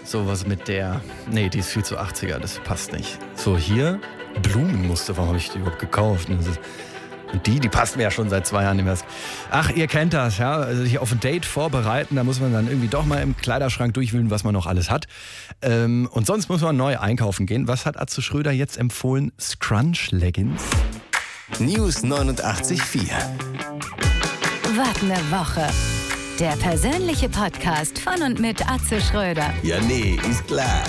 Sowas mit der... Nee, die ist viel zu 80er, das passt nicht. So, hier, Blumenmuster, warum habe ich die überhaupt gekauft? Und die passt mir ja schon seit 2 Jahren nicht mehr. Ach, ihr kennt das, ja. Also sich auf ein Date vorbereiten, da muss man dann irgendwie doch mal im Kleiderschrank durchwühlen, was man noch alles hat. Und sonst muss man neu einkaufen gehen. Was hat Atze Schröder jetzt empfohlen? Scrunch-Leggings? News 89.4. Was ne Woche. Der persönliche Podcast von und mit Atze Schröder. Ja, nee, ist klar.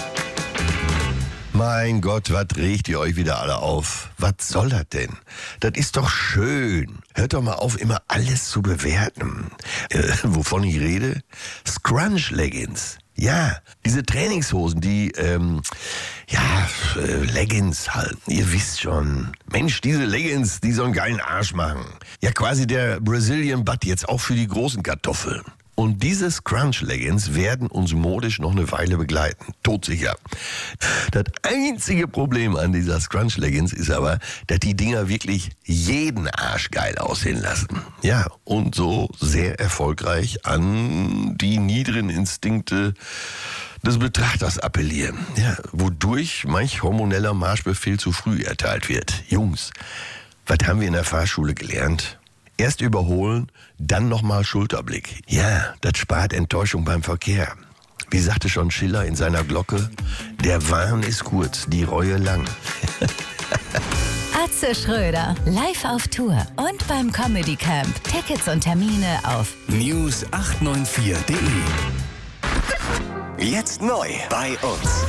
Mein Gott, was regt ihr euch wieder alle auf? Was soll das denn? Das ist doch schön. Hört doch mal auf, immer alles zu bewerten. Wovon ich rede? Scrunch-Leggings. Ja, diese Trainingshosen, die, Leggings halt. Ihr wisst schon. Mensch, diese Leggings, die sollen geilen Arsch machen. Ja, quasi der Brazilian Butt jetzt auch für die großen Kartoffeln. Und diese Scrunch-Leggings werden uns modisch noch eine Weile begleiten. Todsicher. Das einzige Problem an dieser Scrunch-Leggings ist aber, dass die Dinger wirklich jeden Arsch geil aussehen lassen. Ja, und so sehr erfolgreich an die niederen Instinkte des Betrachters appellieren. Ja, wodurch manch hormoneller Marschbefehl zu früh erteilt wird. Jungs, was haben wir in der Fahrschule gelernt? Erst überholen, dann nochmal Schulterblick. Ja, das spart Enttäuschung beim Verkehr. Wie sagte schon Schiller in seiner Glocke, der Wahn ist kurz, die Reue lang. Atze Schröder, live auf Tour und beim Comedy Camp. Tickets und Termine auf News894.de. Jetzt neu bei uns.